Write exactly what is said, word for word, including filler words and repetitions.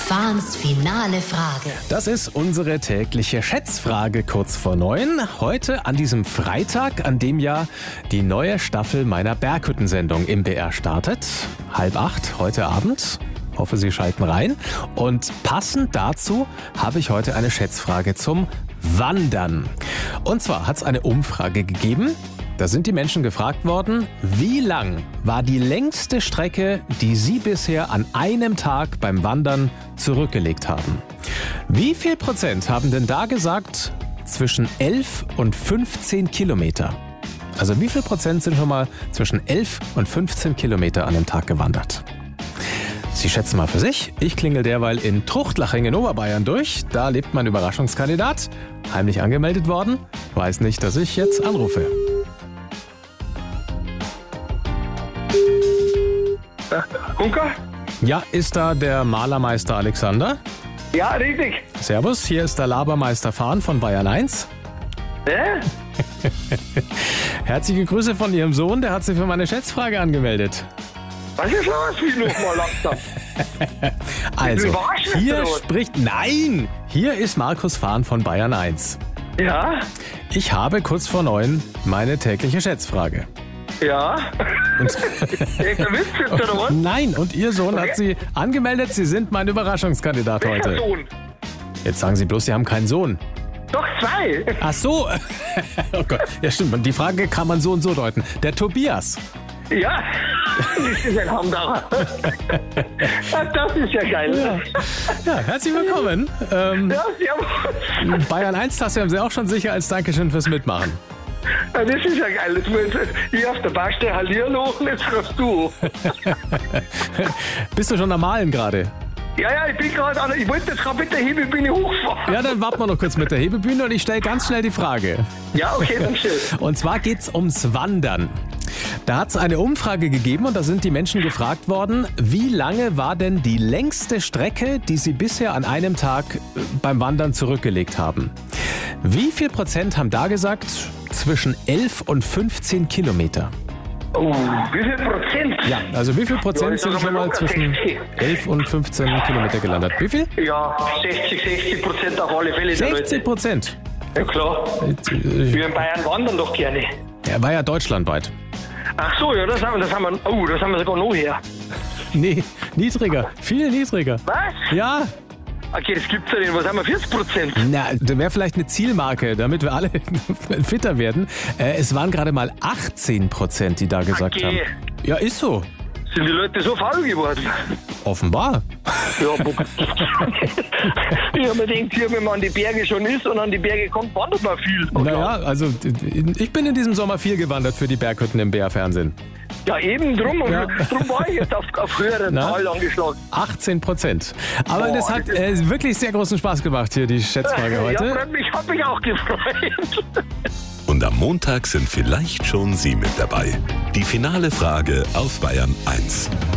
Fahns finale Frage. Das ist unsere tägliche Schätzfrage kurz vor neun. Heute an diesem Freitag, an dem ja die neue Staffel meiner Berghüttensendung im B R startet. Halb acht heute Abend. Hoffe, Sie schalten rein. Und passend dazu habe ich heute eine Schätzfrage zum Wandern. Und zwar hat es eine Umfrage gegeben. Da sind die Menschen gefragt worden, wie lang war die längste Strecke, die Sie bisher an einem Tag beim Wandern zurückgelegt haben? Wie viel Prozent haben denn da gesagt, zwischen elf und fünfzehn Kilometer? Also wie viel Prozent sind schon mal zwischen elf und fünfzehn Kilometer an einem Tag gewandert? Sie schätzen mal für sich. Ich klingel derweil in Truchtlaching in Oberbayern durch. Da lebt mein Überraschungskandidat. Heimlich angemeldet worden. Weiß nicht, dass ich jetzt anrufe. Hunker? Ja, ist da der Malermeister Alexander? Ja, richtig. Servus, hier ist der Labermeister Fahn von Bayern eins. Hä? Herzliche Grüße von Ihrem Sohn, der hat sich für meine Schätzfrage angemeldet. Was ist los? Wie noch mal langsam? Also, Überraschend, hier oder was? spricht... Nein! Hier ist Markus Fahn von Bayern eins. Ja? Ich habe kurz vor neun meine tägliche Schätzfrage. Ja? Und Irgendein Witz jetzt, oder was? Nein, und Ihr Sohn Okay. hat Sie angemeldet, Sie sind mein Überraschungskandidat Welcher heute. Sohn? Jetzt sagen Sie bloß, Sie haben keinen Sohn. Doch, zwei. Ach so. Oh Gott, ja stimmt, die Frage kann man so und so deuten. Der Tobias. Ja? Das ist ein Hamdauer. Das ist ja geil. Ja, herzlich willkommen. Ähm, Ja, servus. Bayern eins-Tasse haben Sie auch schon sicher als Dankeschön fürs Mitmachen. Ja, das ist ja geil. Jetzt muss ich auf der Baustelle Hallihallo und jetzt kannst du. Bist du schon am Malen gerade? Ja, ja, ich bin gerade an. Ich wollte jetzt gerade mit der Hebebühne hochfahren. Ja, dann warten wir noch kurz mit der Hebebühne und ich stelle ganz schnell die Frage. Ja, okay, dann schön. Und zwar geht's ums Wandern. Da hat es eine Umfrage gegeben und da sind die Menschen gefragt worden, wie lange war denn die längste Strecke, die sie bisher an einem Tag äh, beim Wandern zurückgelegt haben? Wie viel Prozent haben da gesagt, zwischen elf und fünfzehn Kilometer? Oh, wie viel Prozent? Ja, also wie viel Ja, Prozent ich sind sag schon mal mal locker zwischen sechzig. elf und fünfzehn Kilometer gelandet? Wie viel? Ja, sechzig, sechzig Prozent auf alle Fälle der sechzig Leute. Prozent. Ja, klar. Wir in Bayern wandern doch gerne. Er war ja deutschlandweit. Ach so, ja, das haben wir, das haben wir, oh, das haben wir sogar noch her. Nee, niedriger, viel niedriger. Was? Ja, Okay, das gibt's ja nicht. Was haben wir, vierzig Prozent? na, da wäre vielleicht eine Zielmarke, damit wir alle fitter werden. Äh, es waren gerade mal achtzehn Prozent, die da gesagt Okay. haben. Ja, ist so. Sind die Leute so faul geworden? Offenbar. Ja, Bock. Ich habe mir gedacht, hier, wenn man an die Berge schon ist und an die Berge kommt, wandert man viel. Naja, also ich bin in diesem Sommer viel gewandert für die Berghütten im B R-Fernsehen. Ja, eben drum. Ja. Drum war ich jetzt auf, auf höheren Na? Tal angeschlagen. achtzehn Prozent. Aber Boah, das hat das äh, wirklich sehr großen Spaß gemacht hier, die Schätzfrage Ja, heute. freut mich, hab mich auch gefreut. Und am Montag sind vielleicht schon Sie mit dabei. Die finale Frage auf Bayern eins.